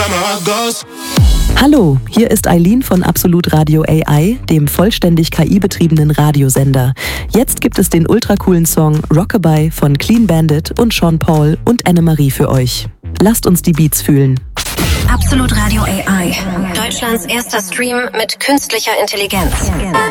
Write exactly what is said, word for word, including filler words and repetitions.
Hallo, hier ist Eileen von Absolut Radio A I, dem vollständig K I-betriebenen Radiosender. Jetzt gibt es den ultracoolen Song Rockabye von Clean Bandit und Sean Paul und Annemarie für euch. Lasst uns die Beats fühlen. Absolut Radio A I, Deutschlands erster Stream mit künstlicher Intelligenz.